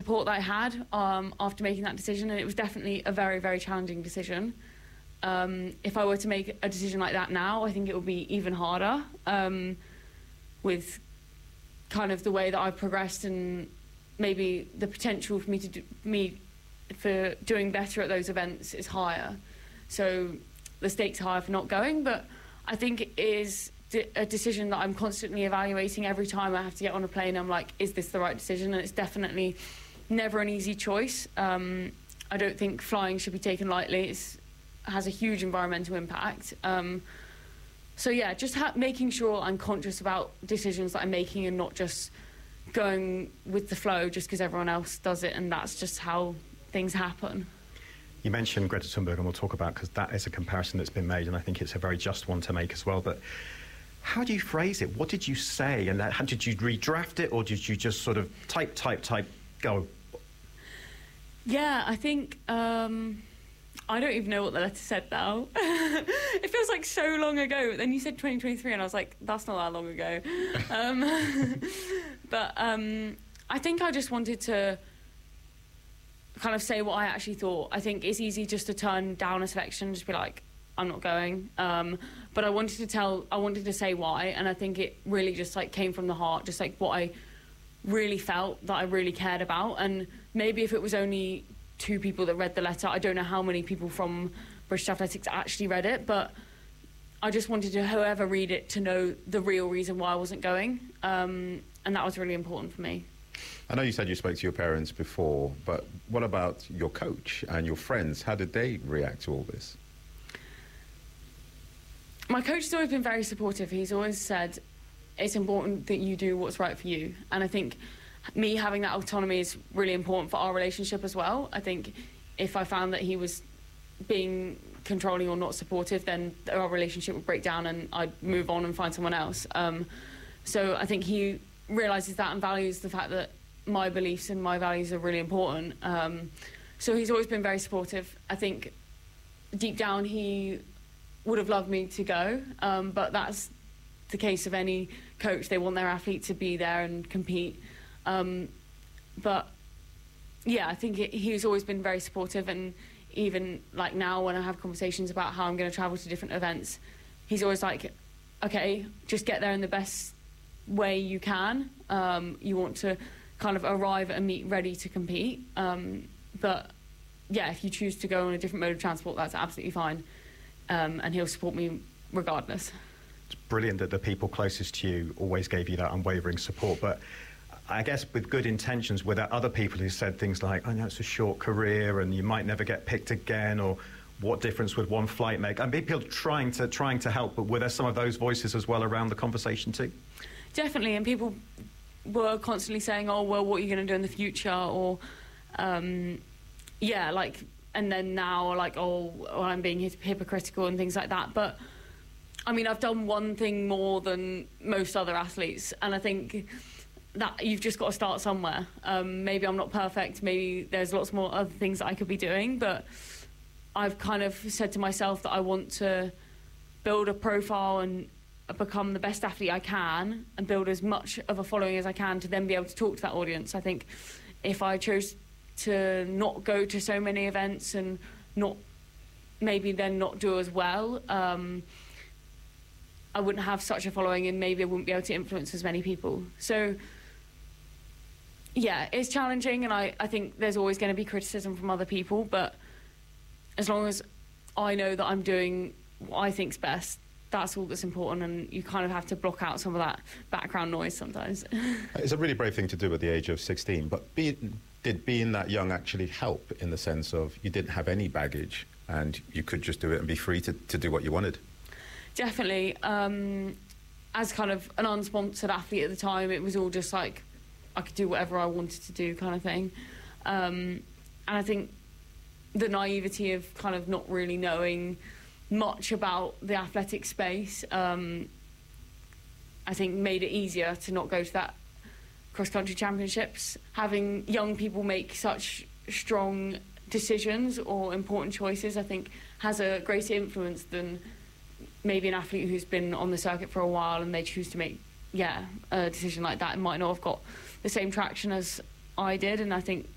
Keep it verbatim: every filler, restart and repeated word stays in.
support that I had um, after making that decision, and it was definitely a very, very challenging decision. Um, if I were to make a decision like that now, I think it would be even harder um, with kind of the way that I've progressed, and maybe the potential for me to do, me for doing better at those events is higher. So the stakes are higher for not going, but I think it is a decision that I'm constantly evaluating every time I have to get on a plane. I'm like, is this the right decision? And it's definitely never an easy choice. Um, I don't think flying should be taken lightly. It has a huge environmental impact. Um, so yeah, just ha- making sure I'm conscious about decisions that I'm making and not just going with the flow just because everyone else does it and that's just how things happen. You mentioned Greta Thunberg, and we'll talk about, because that is a comparison that's been made, and I think it's a very just one to make as well. But how do you phrase it? What did you say? And how, did you redraft it, or did you just sort of type, type, type, go? Yeah, I think... Um, I don't even know what the letter said now. It feels like so long ago. Then you said twenty twenty-three, and I was like, that's not that long ago. um, but um, I think I just wanted to kind of say what I actually thought. I think it's easy just to turn down a selection and just be like, I'm not going. Um, but I wanted to tell, I wanted to say why, and I think it really just like came from the heart, just like what I really felt that I really cared about. And maybe if it was only two people that read the letter, I don't know how many people from British Athletics actually read it, but I just wanted to, whoever read it, to know the real reason why I wasn't going. Um, and that was really important for me. I know you said you spoke to your parents before, but what about your coach and your friends? How did they react to all this? My coach has always been very supportive. He's always said it's important that you do what's right for you. And I think me having that autonomy is really important for our relationship as well. I think if I found that he was being controlling or not supportive, then our relationship would break down and I'd move on and find someone else. Um, so I think he realises that and values the fact that my beliefs and my values are really important. Um, so he's always been very supportive. I think deep down he would have loved me to go, um, but that's the case of any coach. They want their athlete to be there and compete. Um, but yeah, I think it, he's always been very supportive, and even like now when I have conversations about how I'm going to travel to different events, he's always like, okay, just get there in the best way you can. Um, you want to kind of arrive at a meet ready to compete. Um, but yeah, if you choose to go on a different mode of transport, that's absolutely fine. Um, and he'll support me regardless. It's brilliant that the people closest to you always gave you that unwavering support. But I guess with good intentions, were there other people who said things like, oh, no, it's a short career and you might never get picked again, or what difference would one flight make? And people trying to trying to help, but were there some of those voices as well around the conversation too? Definitely, and people were constantly saying, oh, well, what are you going to do in the future? Or, um, yeah, like, and then now, like, oh, well, I'm being hypocritical and things like that. But, I mean, I've done one thing more than most other athletes, and I think that you've just got to start somewhere. Um, maybe I'm not perfect, maybe there's lots more other things that I could be doing, but I've kind of said to myself that I want to build a profile and become the best athlete I can and build as much of a following as I can to then be able to talk to that audience. I think if I chose to not go to so many events and not maybe then not do as well, um, I wouldn't have such a following, and maybe I wouldn't be able to influence as many people. So yeah, it's challenging, and I, I think there's always going to be criticism from other people, but as long as I know that I'm doing what I think's best, that's all that's important, and you kind of have to block out some of that background noise sometimes. It's a really brave thing to do at the age of sixteen, but be, did being that young actually help in the sense of you didn't have any baggage and you could just do it and be free to, to do what you wanted? Definitely. Um, as kind of an unsponsored athlete at the time, it was all just like I could do whatever I wanted to do kind of thing. Um, and I think the naivety of kind of not really knowing much about the athletic space, um, I think made it easier to not go to that cross-country championships. Having young people make such strong decisions or important choices, I think, has a greater influence than maybe an athlete who's been on the circuit for a while and they choose to make, yeah, a decision like that. It might not have got the same traction as I did, and I think